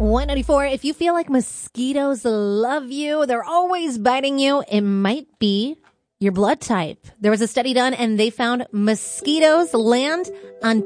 194. If you feel like mosquitoes love you, they're always biting you, it might be your blood type. There was a study done and they found mosquitoes land on